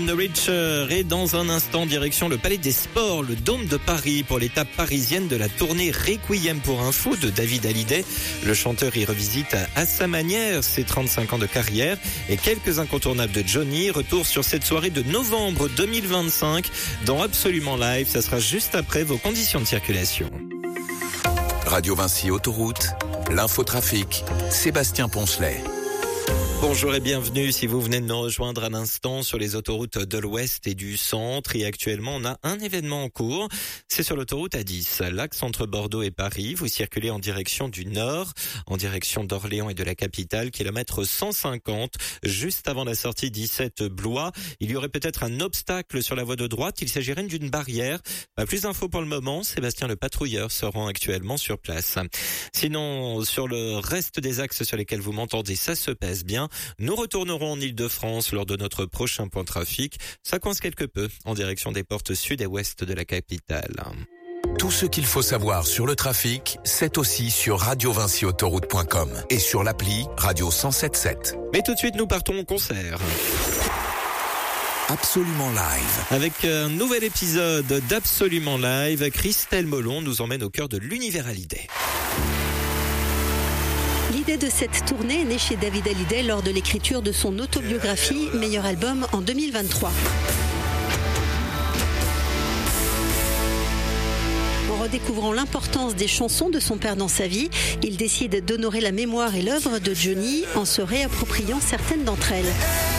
The Richer est dans un instant direction le Palais des Sports, le Dôme de Paris pour l'étape parisienne de la tournée Requiem pour un fou de David Hallyday. Le chanteur y revisite à sa manière ses 35 ans de carrière et quelques incontournables de Johnny. Retour sur cette soirée de novembre 2025 dans Absolument Live. Ça sera juste après vos conditions de circulation. Radio Vinci Autoroute, l'infotrafic, Sébastien Poncelet. Bonjour et bienvenue si vous venez de nous rejoindre à l'instant sur les autoroutes de l'Ouest et du Centre. Et actuellement, on a un événement en cours. C'est sur l'autoroute A10, l'axe entre Bordeaux et Paris. Vous circulez en direction du Nord, en direction d'Orléans et de la capitale, kilomètre 150, juste avant la sortie 17 Blois. Il y aurait peut-être un obstacle sur la voie de droite. Il s'agirait d'une barrière. Pas plus d'infos pour le moment. Sébastien le patrouilleur se rend actuellement sur place. Sinon, sur le reste des axes sur lesquels vous m'entendez, ça se passe bien. Nous retournerons en Île-de-France lors de notre prochain point trafic. Ça coince quelque peu en direction des portes sud et ouest de la capitale. Tout ce qu'il faut savoir sur le trafic, c'est aussi sur radiovinciautoroute.com et sur l'appli Radio 107.7. Mais tout de suite, nous partons au concert. Absolument Live. Avec un nouvel épisode d'Absolument Live, Christelle Molon nous emmène au cœur de l'univers Hallyday. L'idée de cette tournée est née chez David Hallyday lors de l'écriture de son autobiographie Meilleur album en 2023. En redécouvrant l'importance des chansons de son père dans sa vie, il décide d'honorer la mémoire et l'œuvre de Johnny en se réappropriant certaines d'entre elles.